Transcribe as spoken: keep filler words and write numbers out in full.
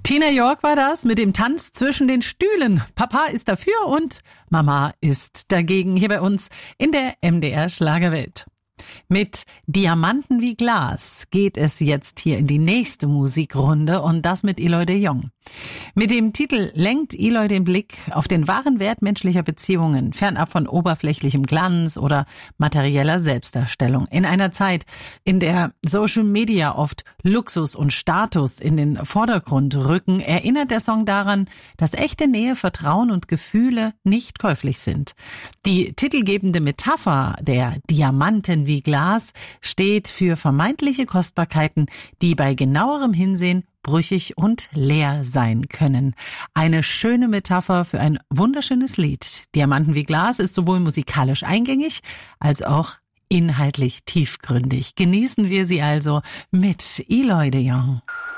Tina York war das mit dem Tanz zwischen den Stühlen. Papa ist dafür und Mama ist dagegen hier bei uns in der M D R Schlagerwelt. Mit Diamanten wie Glas geht es jetzt hier in die nächste Musikrunde und das mit Eloy de Jong. Mit dem Titel lenkt Eloy den Blick auf den wahren Wert menschlicher Beziehungen, fernab von oberflächlichem Glanz oder materieller Selbstdarstellung. In einer Zeit, in der Social Media oft Luxus und Status in den Vordergrund rücken, erinnert der Song daran, dass echte Nähe, Vertrauen und Gefühle nicht käuflich sind. Die titelgebende Metapher der Diamanten wie Glas steht für vermeintliche Kostbarkeiten, die bei genauerem Hinsehen brüchig und leer sein können. Eine schöne Metapher für ein wunderschönes Lied. Diamanten wie Glas ist sowohl musikalisch eingängig als auch inhaltlich tiefgründig. Genießen wir sie also mit Eloy de Jong.